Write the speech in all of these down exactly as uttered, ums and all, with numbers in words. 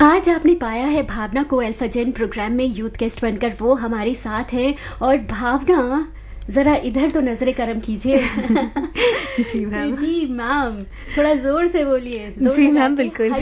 आज आपने पाया है भावना को अल्फा जेन प्रोग्राम में यूथ गेस्ट बनकर वो हमारे साथ हैं। और भावना, जरा इधर तो नजरें करम कीजिए। जी मैम। जी मैम, थोड़ा जोर से बोलिए। जी मैम, बिल्कुल।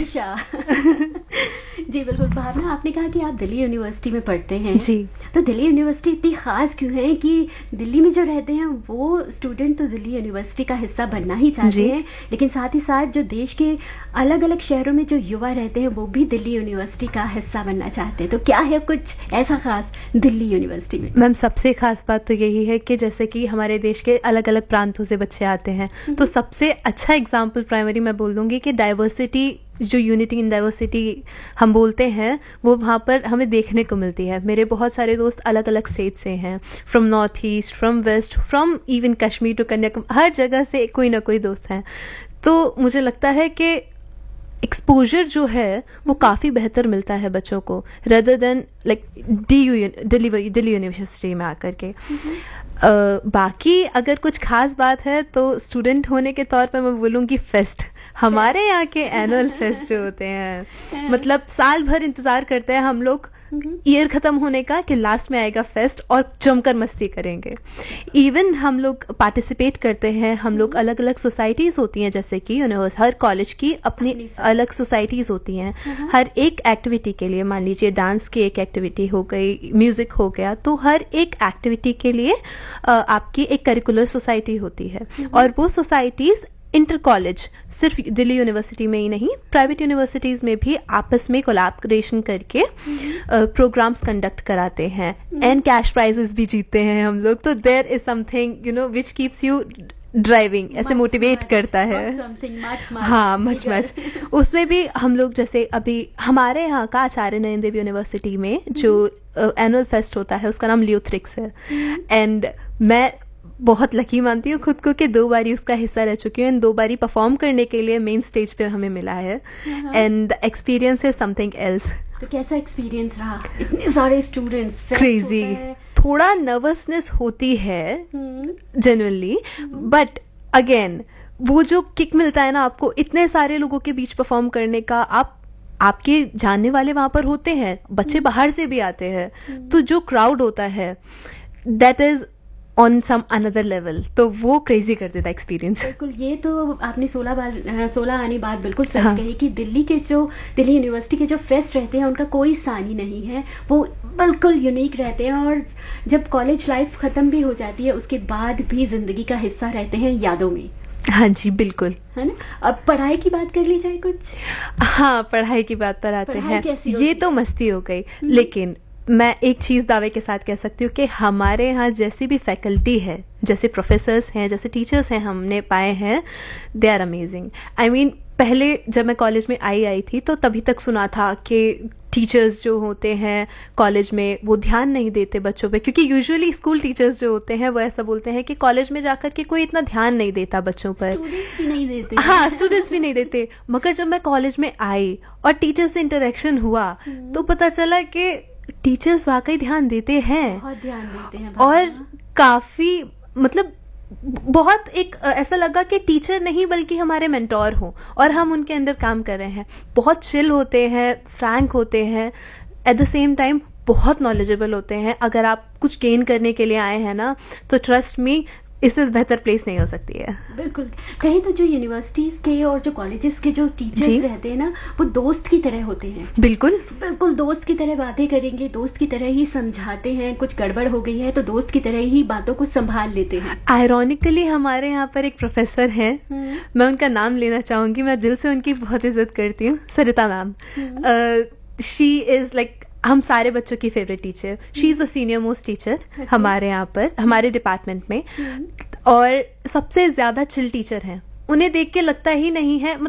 जी बिल्कुल। भावना, आपने कहा कि आप दिल्ली यूनिवर्सिटी में पढ़ते हैं। जी। तो दिल्ली यूनिवर्सिटी इतनी खास क्यों है कि दिल्ली में जो रहते हैं वो स्टूडेंट तो दिल्ली यूनिवर्सिटी का हिस्सा बनना ही चाहते हैं, लेकिन साथ ही साथ जो देश के अलग अलग शहरों में जो युवा रहते हैं वो भी दिल्ली यूनिवर्सिटी का हिस्सा बनना चाहते हैं। तो क्या है कुछ ऐसा खास दिल्ली यूनिवर्सिटी में? मैम, सबसे खास बात तो यही है कि जैसे कि हमारे देश के अलग अलग प्रांतों से बच्चे आते हैं, तो सबसे अच्छा एग्जाम्पल प्राइमरी मैं बोल दूंगी कि डाइवर्सिटी, जो यूनिटी इन डाइवर्सिटी हम बोलते हैं, वो वहाँ पर हमें देखने को मिलती है। मेरे बहुत सारे दोस्त अलग अलग स्टेट से हैं, from north east, from waste, from even Kashmir to Kanyakumari, हर जगह से कोई ना कोई दोस्त हैं। तो मुझे लगता है कि एक्सपोजर जो है वो काफ़ी बेहतर मिलता है बच्चों को, rather than like D you Delhi Delhi university में आकर के। uh, बाकी अगर कुछ खास बात है तो स्टूडेंट होने के तौर पे मैं बोलूँगी फेस्ट, हमारे यहाँ के एनुअल फेस्ट जो होते हैं, मतलब साल भर इंतज़ार करते हैं हम लोग ईयर ख़त्म होने का कि लास्ट में आएगा फेस्ट और जमकर मस्ती करेंगे। इवन हम लोग पार्टिसिपेट करते हैं, हम लोग अलग अलग सोसाइटीज़ होती हैं, जैसे कि यूनिवर्स हर कॉलेज की अपनी अलग सोसाइटीज़ होती हैं। हर एक एक्टिविटी के लिए, मान लीजिए डांस की एक एक्टिविटी हो गई, म्यूज़िक हो गया, तो हर एक एक्टिविटी के लिए आपकी एक करिकुलर सोसाइटी होती है। और वो सोसाइटीज़ इंटर कॉलेज सिर्फ दिल्ली यूनिवर्सिटी में ही नहीं, प्राइवेट यूनिवर्सिटीज़ में भी आपस में कोलैबोरेशन करके प्रोग्राम्स कंडक्ट कराते हैं, एंड कैश प्राइजेस भी जीतते हैं हम लोग। तो there is something you know which keeps you driving, ऐसे मोटिवेट करता है। हाँ, मच मच। उसमें भी हम लोग, जैसे अभी हमारे यहाँ का आचार्य नरेंद्र देव यूनिवर्सिटी में जो एनुअल फेस्ट होता है उसका नाम लियोथ्रिक्स है, एंड मैं बहुत लकी मानती हूँ खुद को कि दो बारी उसका हिस्सा रह चुकी हूँ, एंड दो बारी परफॉर्म करने के लिए मेन स्टेज पे हमें मिला है, and experience is something else. तो कैसा एक्सपीरियंस रहा? इतने सारे स्टूडेंट्स, क्रेजी। थोड़ा नर्वसनेस होती है जेन्युइनली, बट अगेन वो जो किक मिलता है ना आपको इतने सारे लोगों के बीच परफॉर्म करने का, आप आपके जानने वाले वहाँ पर होते हैं, बच्चे बाहर से भी आते हैं, तो जो क्राउड होता है that is on some another level, तो वो क्रेजी कर देता एक्सपीरियंस। बिल्कुल, ये तो आपने सोलह बार सोलह आनी बात बिल्कुल सच हाँ। कही कि दिल्ली के जो दिल्ली यूनिवर्सिटी के जो फेस्ट रहते हैं उनका कोई सानी नहीं है, वो बिल्कुल यूनिक रहते हैं। और जब कॉलेज लाइफ ख़त्म भी हो जाती है उसके बाद भी ज़िंदगी का हिस्सा रहते हैं यादों में। हाँ जी, बिल्कुल, है ना। अब पढ़ाई की बात कर ली जाए कुछ? हाँ, पढ़ाई की बात पर आते हैं। ये तो मस्ती हो गई, लेकिन मैं एक चीज़ दावे के साथ कह सकती हूँ कि हमारे यहाँ जैसी भी फैकल्टी है, जैसे प्रोफेसर्स हैं, जैसे टीचर्स हैं, हमने पाए हैं, they are amazing. I mean, पहले जब मैं कॉलेज में आई आई थी तो तभी तक सुना था कि टीचर्स जो होते हैं कॉलेज में वो ध्यान नहीं देते बच्चों पे, क्योंकि यूजुअली स्कूल टीचर्स जो होते हैं वो ऐसा बोलते हैं कि कॉलेज में जाकर के कोई इतना ध्यान नहीं देता बच्चों पर, स्टूडेंट्स भी नहीं देते। हाँ, स्टूडेंट्स भी नहीं देते। मगर जब मैं कॉलेज में आई और टीचर से इंटरेक्शन हुआ तो पता चला कि टीचर्स वाकई ध्यान देते हैं, बहुत ध्यान देते हैं, और काफ़ी मतलब बहुत एक ऐसा लगा कि टीचर नहीं बल्कि हमारे मेंटोर हो और हम उनके अंदर काम कर रहे हैं। बहुत चिल होते हैं, फ्रैंक होते हैं, एट द सेम टाइम बहुत नॉलेजेबल होते हैं। अगर आप कुछ गेन करने के लिए आए हैं ना, तो ट्रस्ट मी, इससे बेहतर प्लेस नहीं हो सकती है। बिल्कुल। कहीं तो जो यूनिवर्सिटीज़ के और जो कॉलेजेस के जो टीचर्स रहते हैं ना, वो दोस्त की तरह होते हैं। बिल्कुल बिल्कुल, दोस्त की तरह बातें करेंगे, दोस्त की तरह ही समझाते हैं। कुछ गड़बड़ हो गई है तो दोस्त की तरह ही बातों को संभाल लेते हैं। आयरॉनिकली हमारे यहाँ पर एक प्रोफेसर हैं, मैं उनका नाम लेना चाहूँगी, मैं दिल से उनकी बहुत इज्जत करती हूँ, सरिता मैम। शी इज़ लाइक हम सारे बच्चों की favourite teacher. She is the senior most teacher हमारे यहाँ पर, हमारे डिपार्टमेंट में, और सबसे ज़्यादा चिल टीचर हैं। उन्हें देख के लगता ही नहीं है,